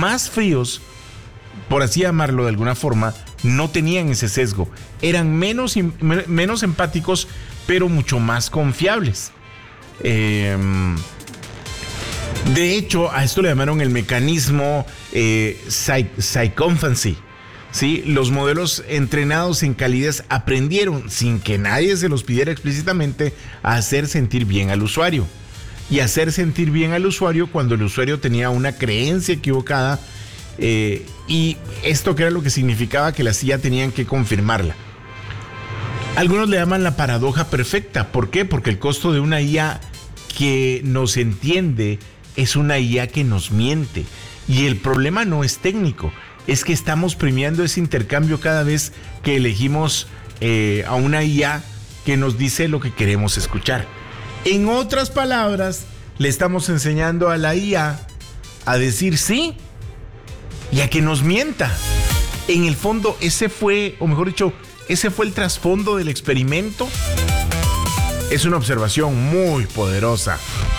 más fríos, por así llamarlo de alguna forma, no tenían ese sesgo. Eran menos empáticos, pero mucho más confiables. De hecho, a esto le llamaron el mecanismo psychophancy. ¿Sí? Los modelos entrenados en calidez aprendieron, sin que nadie se los pidiera explícitamente, a hacer sentir bien al usuario. Y hacer sentir bien al usuario cuando el usuario tenía una creencia equivocada, y esto que era lo que significaba que las IA tenían que confirmarla. Algunos le llaman la paradoja perfecta. ¿Por qué? Porque el costo de una IA que nos entiende es una IA que nos miente. Y el problema no es técnico, es que estamos premiando ese intercambio cada vez que elegimos a una IA que nos dice lo que queremos escuchar. En otras palabras, le estamos enseñando a la IA a decir sí y a que nos mienta. En el fondo, ese fue el trasfondo del experimento. Es una observación muy poderosa.